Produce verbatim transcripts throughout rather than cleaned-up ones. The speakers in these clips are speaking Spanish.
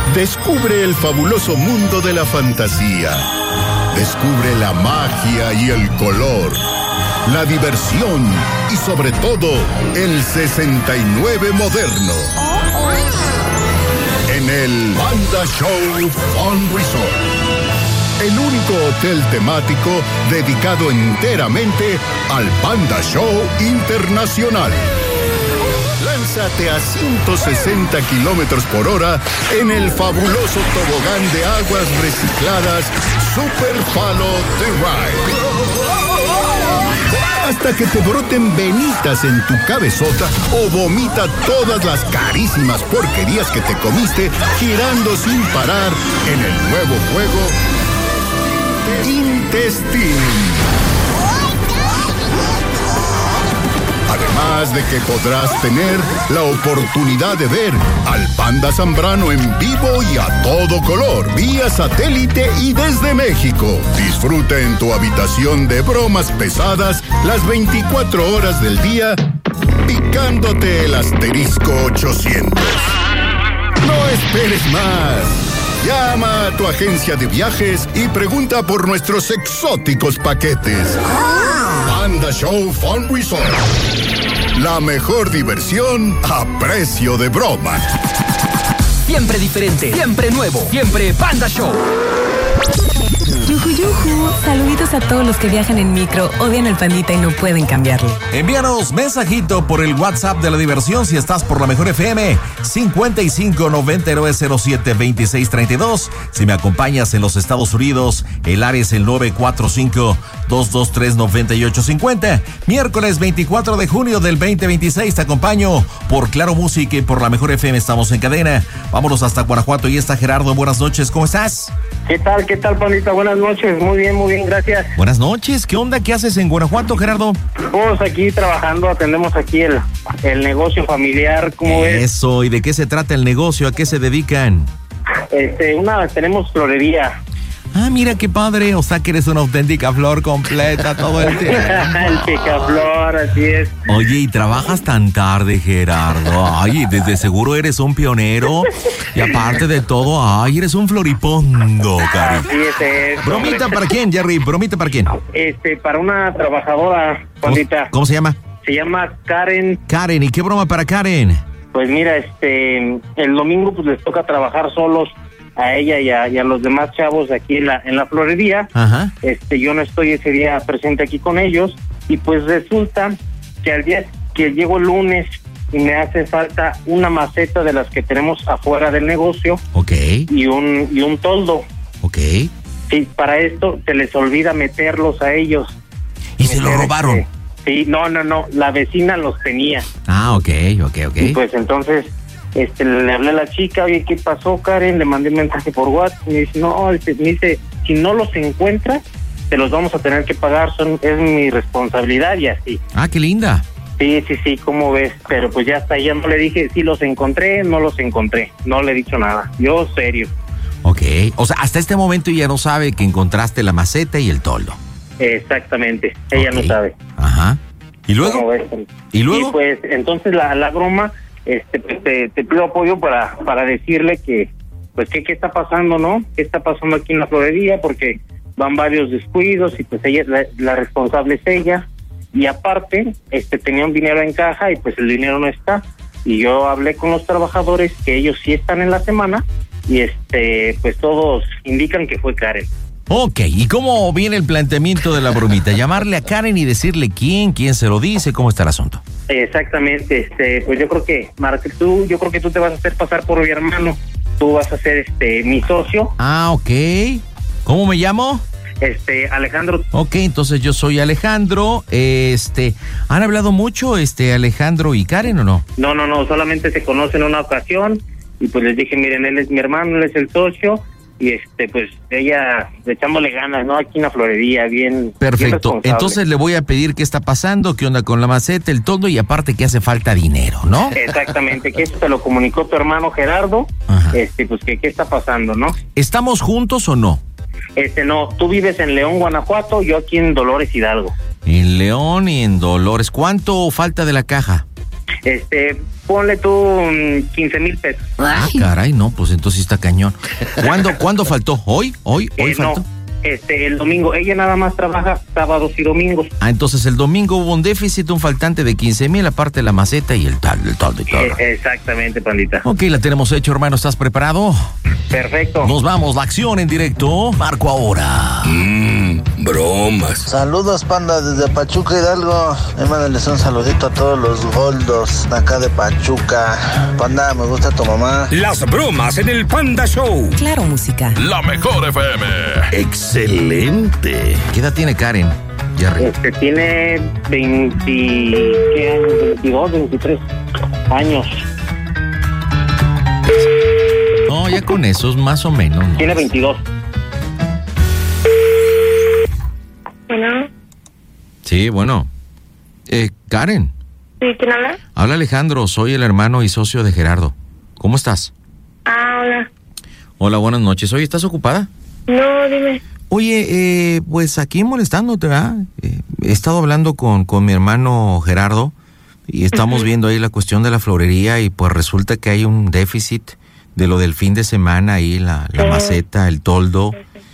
Descubre el fabuloso mundo de la fantasía. Descubre la magia y el color, la diversión y sobre todo el sesenta y nueve moderno. En el Panda Show Fun Resort, el único hotel temático dedicado enteramente al Panda Show Internacional. Lánzate a ciento sesenta kilómetros por hora en el fabuloso tobogán de aguas recicladas Super Follow the Ride. Hasta que te broten venitas en tu cabezota o vomita todas las carísimas porquerías que te comiste girando sin parar en el nuevo juego Intestine. Además de que podrás tener la oportunidad de ver al Panda Zambrano en vivo y a todo color, vía satélite y desde México. Disfruta en tu habitación de bromas pesadas las veinticuatro horas del día, picándote el asterisco ochocientos. No esperes más. Llama a tu agencia de viajes y pregunta por nuestros exóticos paquetes. Panda Show Fun Resort. La mejor diversión a precio de broma. Siempre diferente, siempre nuevo, siempre Panda Show. Yuju, yuju. Saluditos a todos los que viajan en micro, odian el pandita y no pueden cambiarle. Envíanos mensajito por el WhatsApp de la diversión si estás por la mejor F M, cincuenta y cinco noventa y nueve cero siete veintiséis treinta y dos. Si me acompañas en los Estados Unidos, el área es el nueve cuatro cinco, dos dos tres, nueve ocho cinco cero. Miércoles veinticuatro de junio del veinte veintiséis te acompaño por Claro Música y por la mejor F M. Estamos en cadena. Vámonos hasta Guanajuato y está Gerardo. Buenas noches, ¿cómo estás? ¿Qué tal? ¿Qué tal, Pandita? Buenas noches. Muy bien, muy bien, gracias. Buenas noches. ¿Qué onda? ¿Qué haces en Guanajuato, Gerardo? Pues aquí trabajando, atendemos aquí el, el negocio familiar, ¿cómo ves? Eso, ¿y de qué se trata el negocio? ¿A qué se dedican? Este, una, tenemos florería. Ah, mira qué padre, o sea que eres una auténtica flor completa todo el tiempo. El picaflor, así es. Oye, ¿y trabajas tan tarde, Gerardo? Ay, desde seguro eres un pionero. Y aparte de todo, ay, eres un floripondo, cari. Así es, es ¿Bromita hombre. para quién, Jerry? ¿Bromita para quién? Este, para una trabajadora, ¿Cómo, Pandita. ¿Cómo se llama? Se llama Karen. Karen, ¿y qué broma para Karen? Pues mira, este, el domingo pues les toca trabajar solos a ella y a, y a los demás chavos aquí en la en la florería. Ajá. Este, yo no estoy ese día presente aquí con ellos y pues resulta que al día que llego el lunes y me hace falta una maceta de las que tenemos afuera del negocio. Ok. Y un y un toldo. Ok. Sí, para esto se les olvida meterlos a ellos. ¿Y se lo robaron? Este, sí, no, no, no, la vecina los tenía. Ah, ok, ok, ok. Y pues entonces este le hablé a la chica, oye, ¿qué pasó, Karen? Le mandé un mensaje por WhatsApp y me dice, no, este, me dice, si no los encuentras, te los vamos a tener que pagar, son es mi responsabilidad y así. Ah, qué linda. Sí, sí, sí, ¿cómo ves? Pero pues ya hasta ahí ya no le dije, sí los encontré, no los encontré, no le he dicho nada, yo serio. Ok, o sea, hasta este momento ella no sabe que encontraste la maceta y el toldo. Exactamente, ella Ok. no sabe. Ajá. ¿Y luego? ¿Cómo ves? ¿Y luego? Y pues entonces la, la broma, este, pues, te, te pido apoyo para, para decirle que, pues, ¿qué, qué está pasando, no? ¿Qué está pasando aquí en la florería? Porque van varios descuidos y pues ella, la, la responsable es ella. Y aparte, este, tenía un dinero en caja y pues el dinero no está. Y yo hablé con los trabajadores que ellos sí están en la semana y este, pues todos indican que fue Karen. Ok, ¿y cómo viene el planteamiento de la bromita? Llamarle a Karen y decirle quién, quién se lo dice, cómo está el asunto. Exactamente, este, pues yo creo que, Marco, tú, yo creo que tú te vas a hacer pasar por mi hermano. Tú vas a ser este mi socio. Ah, ok. ¿Cómo me llamo? Este, Alejandro. Ok, entonces yo soy Alejandro. Este, ¿han hablado mucho, este, Alejandro y Karen o no? No, no, no, solamente se conocen en una ocasión y pues les dije, miren, él es mi hermano, él es el socio y este, pues ella, echándole ganas, ¿no? Aquí en la florería, bien. Perfecto, bien entonces le voy a pedir qué está pasando, qué onda con la maceta, el todo y aparte que hace falta dinero, ¿no? Exactamente, que eso te lo comunicó tu hermano Gerardo. Ajá. Este, pues que qué está pasando, ¿no? ¿Estamos juntos o no? Este, no, tú vives en León, Guanajuato, yo aquí en Dolores Hidalgo. En León y en Dolores. ¿Cuánto falta de la caja? Este, ponle tú quince mil pesos. Ah, caray, no, pues entonces sí está cañón. ¿Cuándo, ¿cuándo faltó? ¿Hoy? ¿Hoy? ¿Hoy Eh, faltó? no, este, el domingo. Ella nada más trabaja sábados y domingos. Ah, entonces el domingo hubo un déficit, un faltante de quince mil, aparte de la maceta y el tal, el tal, el tal. Eh, exactamente, pandita. Ok, la tenemos hecho, hermano. ¿Estás preparado? Perfecto. Nos vamos, la acción en directo. Marco ahora. Mmm, bromas. Saludos, panda, desde Pachuca, Hidalgo. Mándenles un saludito a todos los goldos de acá de Pachuca. Panda, me gusta tu mamá. Las bromas en el Panda Show. Claro, música. La mejor F M. Excelente. ¿Qué edad tiene Karen, Jerry? Este tiene veinte, ¿qué años? veintidós, veintitrés años. No, ya con esos más o menos, ¿no? Tiene veintidós. Bueno, Sí, bueno. Eh, Karen, ¿sí? ¿Quién habla? habla Alejandro, soy el hermano y socio de Gerardo. ¿Cómo estás? Ah, hola. Hola, buenas noches. Oye, ¿estás ocupada? No, dime. Oye, eh, pues aquí molestándote, ¿verdad? Eh, he estado hablando con, con mi hermano Gerardo y estamos viendo ahí la cuestión de la florería y pues resulta que hay un déficit de lo del fin de semana ahí, la, la Sí. maceta, el toldo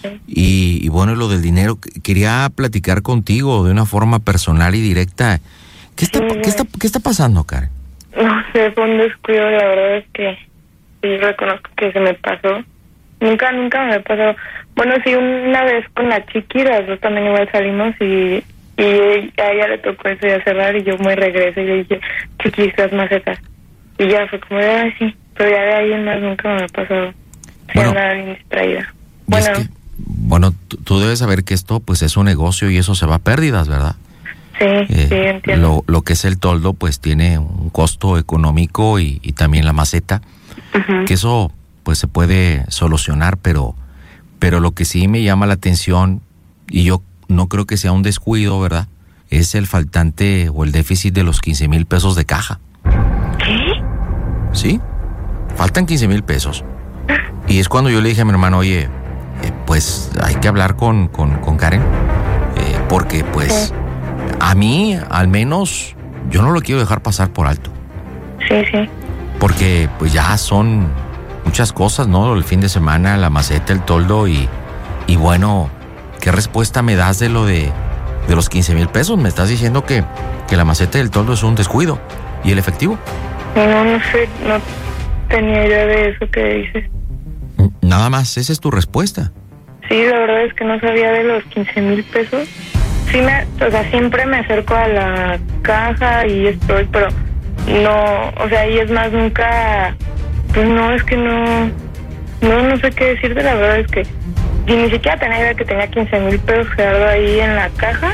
y, y bueno, lo del dinero. Quería platicar contigo de una forma personal y directa. ¿Qué está, Sí. qué está, qué está pasando, Karen? No sé, fue un descuido, la verdad es que sí reconozco que se me pasó. Nunca, nunca me pasó. Bueno, sí, una vez con la Chiqui, las dos también igual salimos y, y a ella le tocó eso de cerrar y yo me regreso y le dije, Chiqui, estas macetas. Y ya fue como de, ay, sí, pero ya de ahí en más nunca me ha pasado. Sí, Bueno. andaba bien distraída. Y es Bueno, que, bueno, tú, tú debes saber que esto pues es un negocio y eso se va a pérdidas, ¿verdad? sí, Eh, sí, entiendo. lo, lo que es el toldo pues tiene un costo económico y, y también la maceta, Ujú. que eso pues se puede solucionar, pero, pero lo que sí me llama la atención, y yo no creo que sea un descuido, ¿verdad? Es el faltante o el déficit de los quince mil pesos de caja. ¿Qué? ¿Sí? Faltan quince mil pesos. Y es cuando yo le dije a mi hermano, oye, eh, pues hay que hablar con, con, con Karen, eh, porque pues Sí. a mí al menos yo no lo quiero dejar pasar por alto, Sí, sí. porque pues ya son muchas cosas, ¿no? El fin de semana, la maceta, el toldo y, y bueno, ¿qué respuesta me das de lo de, de los quince mil pesos? Me estás diciendo que, que la maceta y el toldo es un descuido. ¿Y el efectivo? No, no sé, no tenía idea de eso que dices. Nada más, esa es tu respuesta. Sí, la verdad es que no sabía de los quince mil pesos. Sí, me, o sea, siempre me acerco a la caja y estoy, pero no, o sea, y es más, nunca, pues no, es que no, no, no sé qué decirte, la verdad es que y ni siquiera tenía idea que tenía quince mil pesos Gerardo ahí en la caja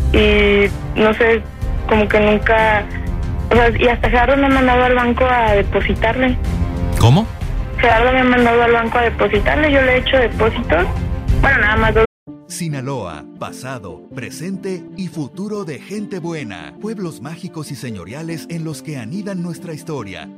y no sé, como que nunca, o sea, y hasta Gerardo me ha mandado al banco a depositarle. ¿Cómo? Gerardo me ha mandado al banco a depositarle, yo le he hecho depósitos, bueno, nada más dos. Sinaloa, pasado, presente y futuro de gente buena. Pueblos mágicos y señoriales en los que anidan nuestra historia.